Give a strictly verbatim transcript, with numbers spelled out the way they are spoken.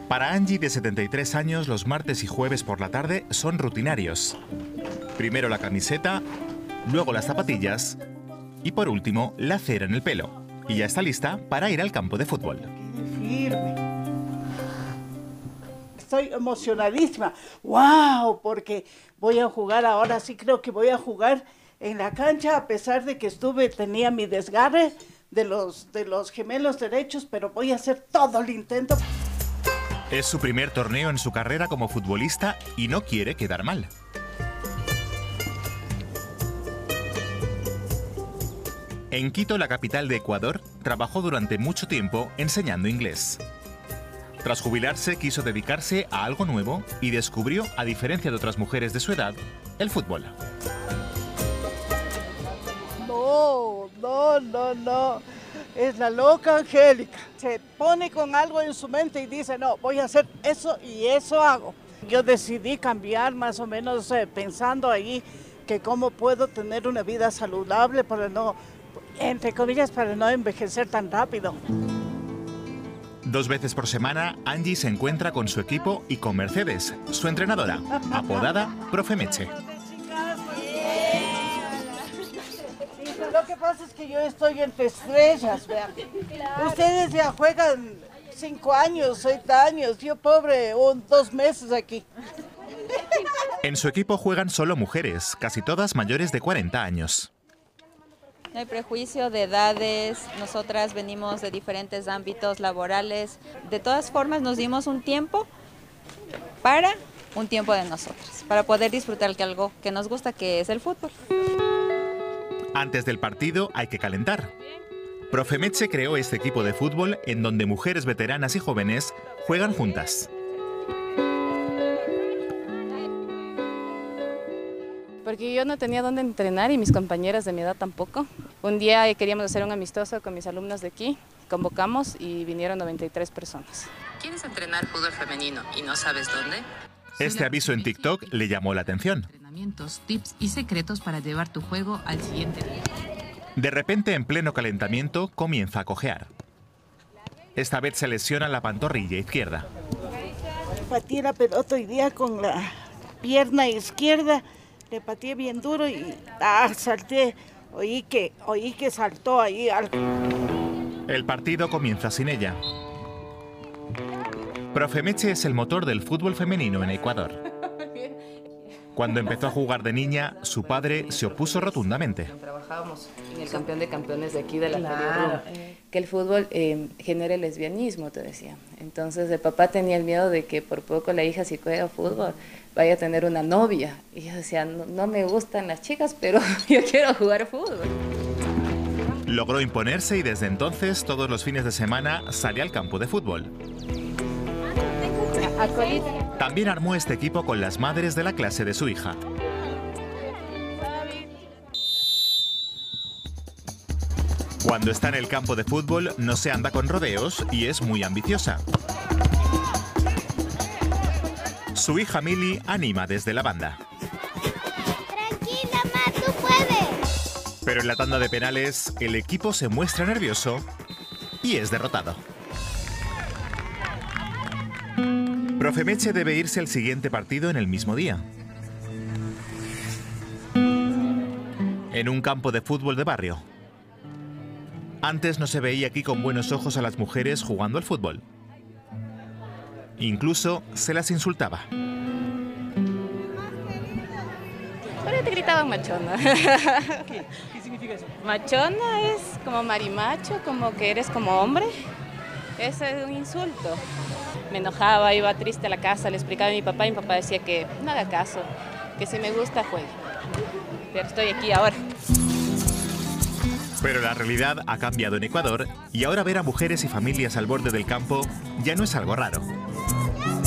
Para Angie, de setenta y tres años, los martes y jueves por la tarde son rutinarios. Primero la camiseta, luego las zapatillas y por último la cera en el pelo. Y ya está lista para ir al campo de fútbol. Firme. Estoy emocionadísima. ¡Wow! Porque voy a jugar ahora, sí creo que voy a jugar en la cancha, a pesar de que estuve, tenía mi desgarre de los, de los gemelos derechos, pero voy a hacer todo el intento. Es su primer torneo en su carrera como futbolista y no quiere quedar mal. En Quito, la capital de Ecuador, trabajó durante mucho tiempo enseñando inglés. Tras jubilarse, quiso dedicarse a algo nuevo y descubrió, a diferencia de otras mujeres de su edad, el fútbol. No, no, no, no. Es la loca Angélica. Se pone con algo en su mente y dice, no, voy a hacer eso y eso hago. Yo decidí cambiar más o menos eh, pensando ahí que cómo puedo tener una vida saludable para no, entre comillas, para no envejecer tan rápido. Dos veces por semana, Angie se encuentra con su equipo y con Mercedes, su entrenadora, apodada Profe Meche. Lo que pasa es que yo estoy entre estrellas, vean. Ustedes ya juegan cinco años, seis años, yo pobre, un, dos meses aquí. En su equipo juegan solo mujeres, casi todas mayores de cuarenta años. No hay prejuicio de edades, nosotras venimos de diferentes ámbitos laborales. De todas formas nos dimos un tiempo para un tiempo de nosotras, para poder disfrutar de algo que nos gusta, que es el fútbol. Antes del partido hay que calentar. Profe Meche creó este equipo de fútbol en donde mujeres veteranas y jóvenes juegan juntas. Porque yo no tenía dónde entrenar y mis compañeras de mi edad tampoco. Un día queríamos hacer un amistoso con mis alumnos de aquí, convocamos y vinieron noventa y tres personas. ¿Quieres entrenar fútbol femenino y no sabes dónde? Este aviso en TikTok le llamó la atención. Entrenamientos, tips y secretos para llevar tu juego al siguiente nivel. De repente, en pleno calentamiento, comienza a cojear. Esta vez se lesiona la pantorrilla izquierda. Pateé la pelota hoy día con la pierna izquierda, le pateé bien duro y ah, salté, oí que, oí que saltó ahí algo. El partido comienza sin ella. Profe Meche es el motor del fútbol femenino en Ecuador. Cuando empezó a jugar de niña, su padre se opuso rotundamente. Trabajábamos en el campeón de campeones de aquí de la claro. Que el fútbol eh, genere lesbianismo, te decía. Entonces el papá tenía el miedo de que por poco la hija, si juega fútbol, vaya a tener una novia. Y yo decía, no, no me gustan las chicas, pero yo quiero jugar fútbol. Logró imponerse y desde entonces, todos los fines de semana, sale al campo de fútbol. También armó este equipo con las madres de la clase de su hija. Cuando está en el campo de fútbol no se anda con rodeos y es muy ambiciosa. Su hija Mili anima desde la banda. Tranquila, ma, tú puedes. Pero en la tanda de penales el equipo se muestra nervioso y es derrotado. Profe Meche debe irse al siguiente partido en el mismo día. En un campo de fútbol de barrio. Antes no se veía aquí con buenos ojos a las mujeres jugando al fútbol. Incluso se las insultaba. Pero te gritaban machona. ¿Qué? ¿Qué significa eso? Machona es como marimacho, como que eres como hombre. Eso es un insulto. Me enojaba, iba triste a la casa, le explicaba a mi papá y mi papá decía que no haga caso, que si me gusta juegue. Pero estoy aquí ahora. Pero la realidad ha cambiado en Ecuador y ahora ver a mujeres y familias al borde del campo ya no es algo raro.